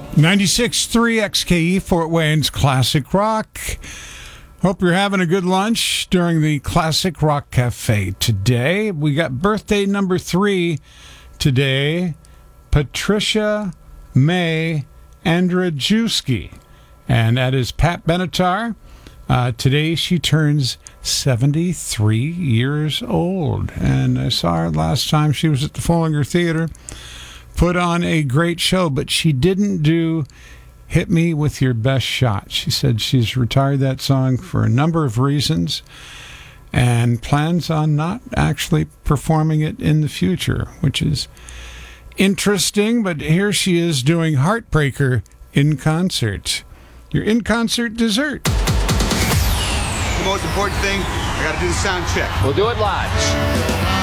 96.3 XKE, Fort Wayne's Classic Rock. Hope you're having a good lunch during the Classic Rock Cafe today. We got birthday number 3 today, Patricia May Andrajewski. And that is Pat Benatar. Today she turns 73 years old. And I saw her last time she was at the Follinger Theater. Put on a great show, but she didn't do Hit Me With Your Best Shot. She said she's retired that song for a number of reasons and plans on not actually performing it in the future, which is interesting, but here she is doing Heartbreaker in concert. Your in-concert dessert. The most important thing, I got to do the sound check. We'll do it live.